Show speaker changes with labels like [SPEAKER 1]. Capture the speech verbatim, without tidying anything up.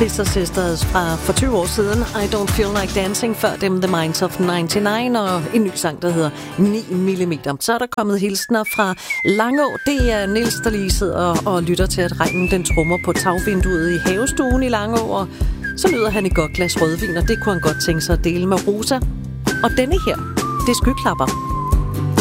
[SPEAKER 1] Sister Sisters fra for tyve år siden. I Don't Feel Like Dancing, før dem The Minds of nioghalvfems, og en ny sang, der hedder ni millimeter. Så er der kommet hilsner fra Langå. Det er Niels, der lige sidder og lytter til, at regnen den trummer på tagvinduet i havestuen i Langå, og så lyder han i godt glas rødvin, og det kunne han godt tænke sig at dele med Rosa. Og denne her, det er Skyklapper.